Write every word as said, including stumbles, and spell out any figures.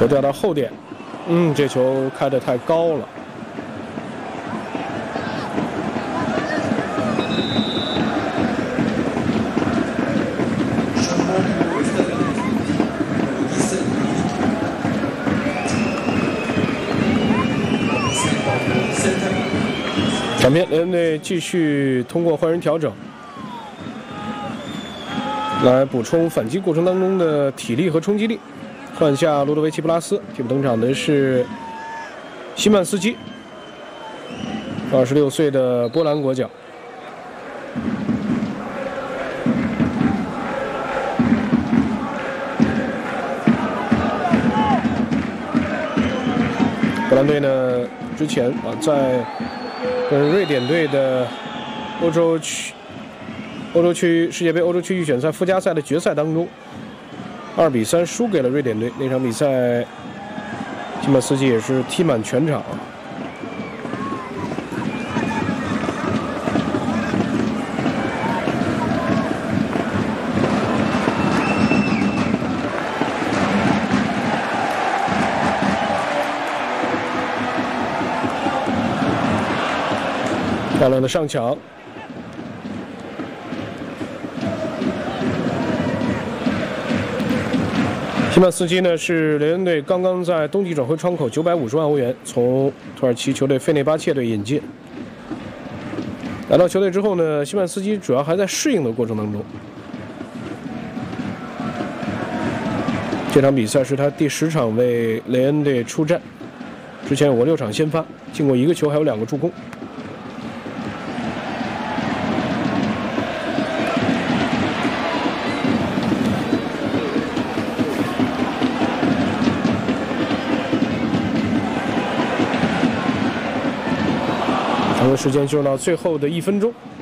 球掉到后点，嗯，这球开得太高了。场面联队继续通过换人调整来补充反击过程当中的体力和冲击力。换下罗德维奇·布拉斯，替补登场的是西曼斯基，二十六岁的波兰国脚。波兰队呢，之前啊在跟瑞典队的欧洲区欧洲区世界杯欧洲区预选赛附加赛的决赛当中，二比三输给了瑞典队。那场比赛，西曼斯基也是踢满全场。漂亮的上抢，西曼斯基呢是雷恩队刚刚在冬季转会窗口九百五十万欧元从土耳其球队费内巴切队引进。来到球队之后呢，西曼斯基主要还在适应的过程当中。这场比赛是他第十场为雷恩队出战，之前有过六场先发，进过一个球，还有两个助攻。时间进入到最后的一分钟，